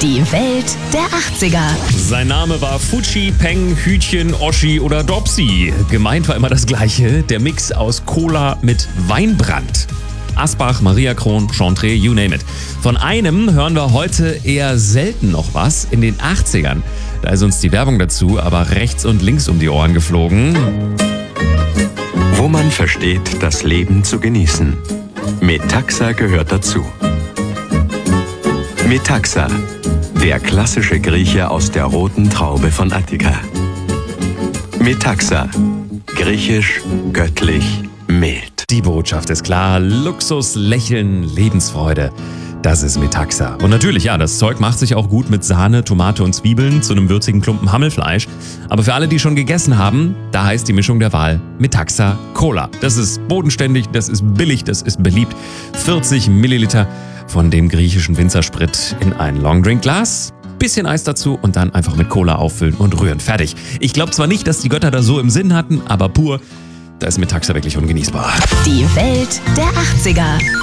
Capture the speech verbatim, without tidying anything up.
Die Welt der achtziger. Sein Name war Fuji, Peng, Hütchen, Oschi oder Dopsy. Gemeint war immer das Gleiche, der Mix aus Cola mit Weinbrand. Asbach, Maria Kron, Chantre, you name it. Von einem hören wir heute eher selten noch was. In den achtzigern, da ist uns die Werbung dazu aber rechts und links um die Ohren geflogen. Wo man versteht, das Leben zu genießen. Metaxa gehört dazu. Metaxa, der klassische Grieche aus der roten Traube von Attika. Metaxa, griechisch, göttlich, mild. Die Botschaft ist klar: Luxus, Lächeln, Lebensfreude. Das ist Metaxa. Und natürlich, ja, das Zeug macht sich auch gut mit Sahne, Tomate und Zwiebeln zu einem würzigen Klumpen Hammelfleisch. Aber für alle, die schon gegessen haben, da heißt die Mischung der Wahl Metaxa Cola. Das ist bodenständig, das ist billig, das ist beliebt. vierzig Milliliter von dem griechischen Winzersprit in ein Longdrinkglas. Bisschen Eis dazu und dann einfach mit Cola auffüllen und rühren. Fertig. Ich glaube zwar nicht, dass die Götter da so im Sinn hatten, aber pur, da ist Metaxa wirklich ungenießbar. Die Welt der achtziger.